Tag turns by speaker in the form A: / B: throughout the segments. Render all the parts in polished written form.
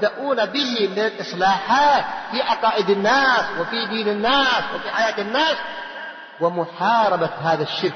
A: يبدأون به من الإصلاحات في عقائد الناس وفي دين الناس وفي حياة الناس، ومحاربة هذا الشرك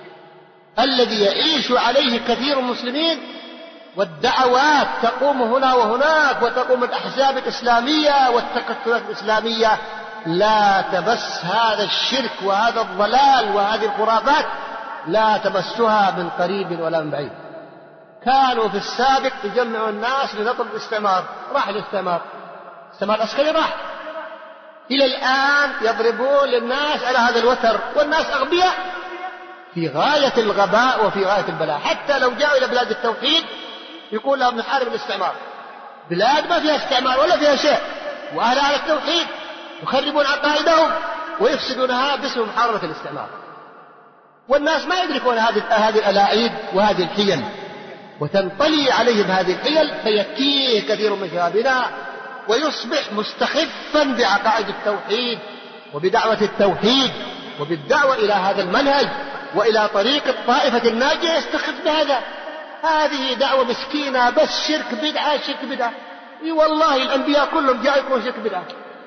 A: الذي يعيش عليه كثير من المسلمين. والدعوات تقوم هنا وهناك، وتقوم الأحزاب الإسلامية والتكتلات الإسلامية، لا تمس هذا الشرك وهذا الضلال وهذه الخرافات، لا تمسها من قريب ولا من بعيد. كانوا في السابق يجمعوا الناس لنطلب الاستعمار، راح الاستعمار العسكري راح. إلى الآن يضربون للناس على هذا الوتر، والناس أغبياء في غاية الغباء وفي غاية البلاء. حتى لو جاءوا إلى بلاد التوحيد يقول لهم نحارب الاستعمار، بلاد ما فيها استعمار ولا فيها شيء، وأهلها على التوحيد، يخربون عقائدهم ويفسدونها باسم محاربة الاستعمار. والناس ما يدركون هذه الألاعيب وهذه الحيل، وتنطلي عليهم هذه الحيل فيكيه كثير من شبابنا ويصبح مستخفا بعقائد التوحيد وبدعوة التوحيد وبالدعوة إلى هذا المنهج وإلى طريق الطائفة الناجية، يستخف بهذا. هذه دعوة مسكينة، بس شرك بدعة شرك بدعة. إي والله الأنبياء كلهم جاءوا يكون شرك بدعة.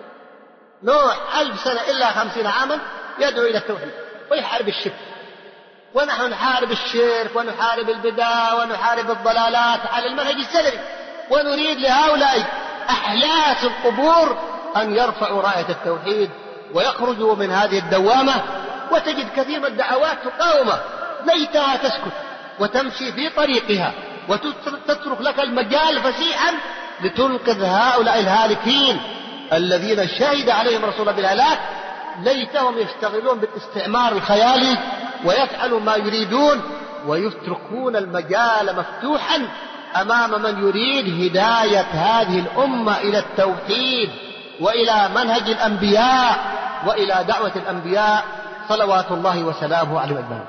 A: نوح 1000 سنة إلا 50 عاما يدعو إلى التوحيد ويحارب الشرك، ونحن نحارب الشرك ونحارب البدع ونحارب الضلالات على المنهج السلفي، ونريد لهؤلاء أحلاس القبور أن يرفعوا راية التوحيد ويخرجوا من هذه الدوامة. وتجد كثير من الدعوات تقاومه، ليتها تسكت وتمشي في طريقها وتترك لك المجال فسيحا لتنقذ هؤلاء الهالكين الذين شهد عليهم رسول الله بالهلاك. ليتهم يشتغلون بالاستعمار الخيالي ويفعلوا ما يريدون، ويتركون المجال مفتوحا أمام من يريد هداية هذه الأمة إلى التوحيد وإلى منهج الأنبياء وإلى دعوة الأنبياء صلوات الله وسلامه عليهم أجمعين.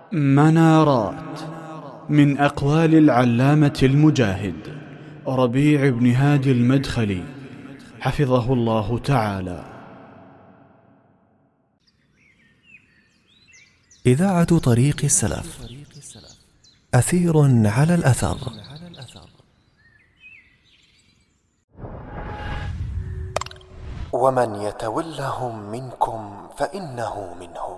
B: منارات من أقوال العلامة المجاهد ربيع بن هادي المدخلي حفظه الله تعالى.
C: إذاعة طريق السلف، أثير على الأثر. ومن يتولهم منكم فإنه منهم.